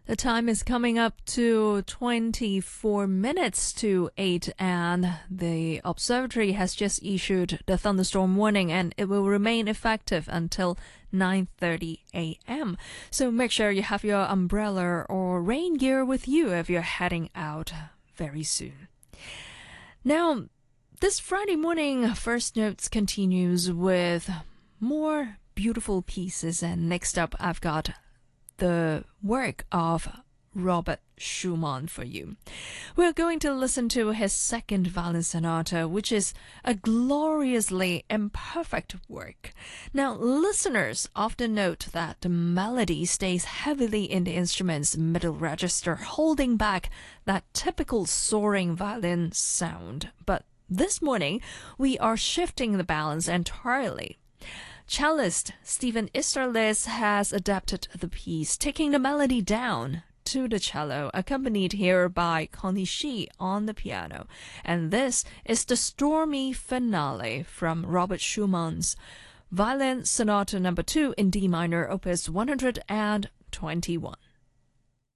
The time is coming up to 24 minutes to 8, and the observatory has just issued the thunderstorm warning, and it will remain effective until 9:30 a.m. So make sure you have your umbrella or rain gear with you if you're heading out very soon. Now, this Friday morning, First Notes continues with more beautiful pieces, and next up I've got the work of Robert Schumann for you. We're going to listen to his second violin sonata, which is a gloriously imperfect work. Now, listeners often note that the melody stays heavily in the instrument's middle register, holding back that typical soaring violin sound. But this morning, we are shifting the balance entirely. Cellist Stephen Easterlis has adapted the piece, taking the melody down to the cello, accompanied here by Connie Shi on the piano. And this is the stormy finale from Robert Schumann's Violin Sonata No. 2 in D minor, opus 121.